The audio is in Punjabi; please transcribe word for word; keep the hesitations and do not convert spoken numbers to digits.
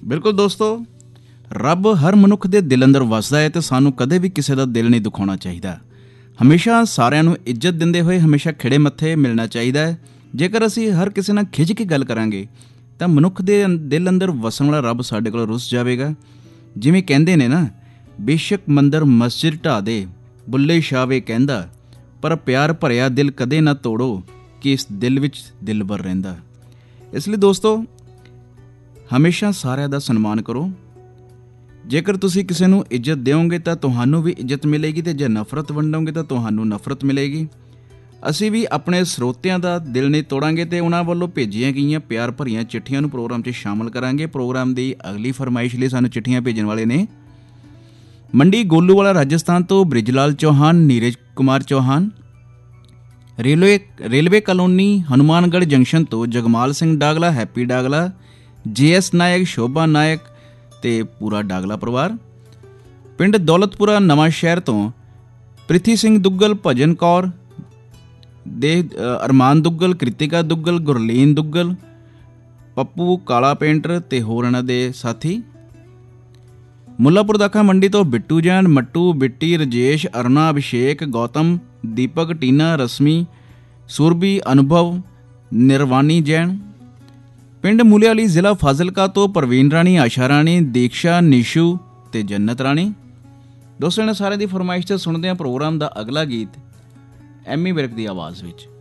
ਬਿਲਕੁਲ ਦੋਸਤੋ, ਰੱਬ ਹਰ ਮਨੁੱਖ ਦੇ ਦਿਲ ਅੰਦਰ ਵੱਸਦਾ ਹੈ ਤੇ ਸਾਨੂੰ ਕਦੇ ਵੀ ਕਿਸੇ ਦਾ ਦਿਲ ਨਹੀਂ ਦੁਖਾਉਣਾ ਚਾਹੀਦਾ। ਹਮੇਸ਼ਾ ਸਾਰਿਆਂ ਨੂੰ ਇੱਜ਼ਤ ਦਿੰਦੇ ਹੋਏ ਹਮੇਸ਼ਾ ਖਿੜੇ ਮੱਥੇ ਮਿਲਣਾ ਚਾਹੀਦਾ ਹੈ। ਜੇਕਰ ਅਸੀਂ ਹਰ ਕਿਸੇ ਨਾਲ ਖਿੱਚ ਕੇ ਗੱਲ ਕਰਾਂਗੇ ਤਾਂ ਮਨੁੱਖ ਦੇ ਅੰ- ਦਿਲ ਅੰਦਰ ਵਸਣ ਵਾਲਾ ਰੱਬ ਸਾਡੇ ਕੋਲ ਰੁੱਸ ਜਾਵੇਗਾ। ਜਿਵੇਂ ਕਹਿੰਦੇ ਨੇ ਨਾ, ਬੇਸ਼ੱਕ ਮੰਦਰ ਮਸਜਿਦ ਢਾਹ ਦੇ, ਬੁੱਲੇ ਸ਼ਾਵੇ ਕਹਿੰਦਾ, ਪਰ ਪਿਆਰ ਭਰਿਆ ਦਿਲ ਕਦੇ ਨਾ ਤੋੜੋ ਕਿ ਇਸ ਦਿਲ ਵਿੱਚ ਦਿਲਬਰ ਰਹਿੰਦਾ। ਇਸ ਲਈ ਦੋਸਤੋ, ਹਮੇਸ਼ਾ ਸਾਰਿਆਂ ਦਾ ਸਨਮਾਨ ਕਰੋ। ਜੇਕਰ ਤੁਸੀਂ ਕਿਸੇ ਨੂੰ ਇੱਜ਼ਤ ਦਿਓਗੇ ਤਾਂ ਤੁਹਾਨੂੰ ਵੀ ਇੱਜ਼ਤ ਮਿਲੇਗੀ, ਅਤੇ ਜੇ ਨਫ਼ਰਤ ਵੰਡੋਗੇ ਤਾਂ ਤੁਹਾਨੂੰ ਨਫ਼ਰਤ ਮਿਲੇਗੀ। ਅਸੀਂ ਵੀ ਆਪਣੇ ਸਰੋਤਿਆਂ ਦਾ ਦਿਲ ਨਹੀਂ ਤੋੜਾਂਗੇ ਅਤੇ ਉਹਨਾਂ ਵੱਲੋਂ ਭੇਜੀਆਂ ਗਈਆਂ ਪਿਆਰ ਭਰੀਆਂ ਚਿੱਠੀਆਂ ਨੂੰ ਪ੍ਰੋਗਰਾਮ 'ਚ ਸ਼ਾਮਲ ਕਰਾਂਗੇ। ਪ੍ਰੋਗਰਾਮ ਦੀ ਅਗਲੀ ਫਰਮਾਇਸ਼ ਲਈ ਸਾਨੂੰ ਚਿੱਠੀਆਂ ਭੇਜਣ ਵਾਲੇ ਨੇ ਮੰਡੀ ਗੋਲੂਵਾਲਾ ਰਾਜਸਥਾਨ ਤੋਂ ਬ੍ਰਿਜਲਾਲ Chauhan, Neeraj Kumar Chauhan. Railway railway colony Hanumangarh junction ਤੋਂ ਜਗਮਾਲ ਸਿੰਘ ਡਾਗਲਾ, ਹੈਪੀ ਡਾਗਲਾ, ਜੇ ਐਸ ਨਾਇਕ, ਸ਼ੋਭਾ ਨਾਇਕ ਅਤੇ ਪੂਰਾ ਡਾਗਲਾ ਪਰਿਵਾਰ। ਪਿੰਡ ਦੌਲਤਪੁਰਾ ਨਵਾਂ ਸ਼ਹਿਰ ਤੋਂ ਪ੍ਰਿਥੀ ਸਿੰਘ ਦੁੱਗਲ, ਭਜਨ ਕੌਰ ਦੇ, ਅਰਮਾਨ ਦੁੱਗਲ, ਕ੍ਰਿਤਿਕਾ ਦੁੱਗਲ, ਗੁਰਲੀਨ ਦੁੱਗਲ, ਪੱਪੂ ਕਾਲਾ ਪੇਂਟਰ ਅਤੇ ਹੋਰ ਇਹਨਾਂ ਦੇ ਸਾਥੀ। ਮੁੱਲਾਪੁਰ ਦਾਖਾ ਮੰਡੀ ਤੋਂ ਬਿੱਟੂ ਜੈਨ, ਮੱਟੂ, ਬਿੱਟੀ, ਰਜੇਸ਼, ਅਰੁਣਾ, ਅਭਿਸ਼ੇਕ, ਗੌਤਮ, ਦੀਪਕ, ਟੀਨਾ, ਰਸਮੀ, ਸੁਰਭੀ, ਅਨੁਭਵ, ਨਿਰਵਾਨੀ ਜੈਨ। ਪਿੰਡ ਮੂਲਿਆਲੀ, ਜ਼ਿਲ੍ਹਾ ਫਾਜ਼ਿਲਕਾ ਤੋਂ ਪ੍ਰਵੀਨ ਰਾਣੀ, ਆਸ਼ਾ ਰਾਣੀ, ਦੀਕਸ਼ਾ, ਨਿਸ਼ੂ ਅਤੇ ਜੰਨਤ ਰਾਣੀ। ਦੋਸਤੋ, ਇਹਨਾਂ ਸਾਰਿਆਂ ਦੀ ਫਰਮਾਇਸ਼ 'ਤੇ ਸੁਣਦੇ ਹਾਂ ਪ੍ਰੋਗਰਾਮ ਦਾ ਅਗਲਾ ਗੀਤ ਐਮੀ ਵਿਰਕ ਦੀ ਆਵਾਜ਼ ਵਿੱਚ।